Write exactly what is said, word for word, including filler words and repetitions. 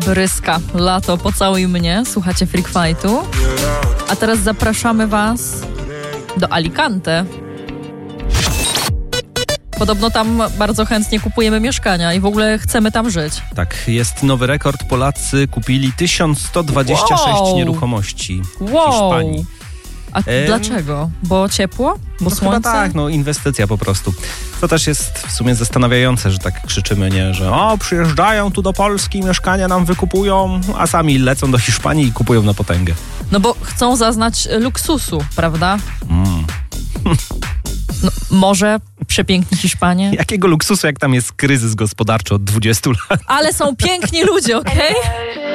Bryska, lato, pocałuj mnie. Słuchacie Freak Fightu. A teraz zapraszamy was do Alicante. Podobno tam bardzo chętnie kupujemy mieszkania i w ogóle chcemy tam żyć. Tak, jest nowy rekord. Polacy kupili tysiąc sto dwadzieścia sześć wow. nieruchomości w wow. Hiszpanii. A e... dlaczego? Bo ciepło? Bo no słońce? Chyba tak, no inwestycja po prostu. To też jest w sumie zastanawiające, że tak krzyczymy, nie, że o, przyjeżdżają tu do Polski, mieszkania nam wykupują, a sami lecą do Hiszpanii i kupują na potęgę. No bo chcą zaznać luksusu, prawda? Mm. No, może przepiękni Hiszpanie? Jakiego luksusu, jak tam jest kryzys gospodarczy od dwudziestu lat? Ale są piękni ludzie, okej? Okay?